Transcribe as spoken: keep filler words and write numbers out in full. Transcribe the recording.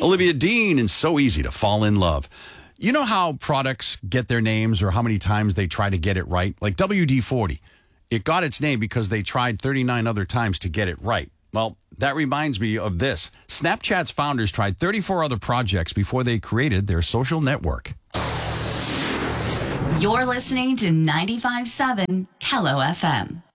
Olivia Dean, and so easy to fall in love. You know how products get their names or how many times they try to get it right? Like W D forty. It got its name because they tried thirty-nine other times to get it right. Well, that reminds me of this. Snapchat's founders tried thirty-four other projects before they created their social network. You're listening to ninety-five point seven Kello F M.